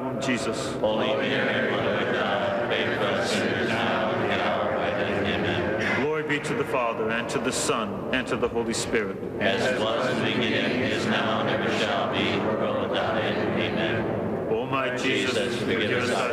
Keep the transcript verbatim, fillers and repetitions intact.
womb, Jesus. Holy Mary, Mother of God, pray for us sinners now and at the hour of our death. Amen. Glory be to the Father, and to the Son, and to the Holy Spirit. As it was in the beginning, is now, and ever shall be,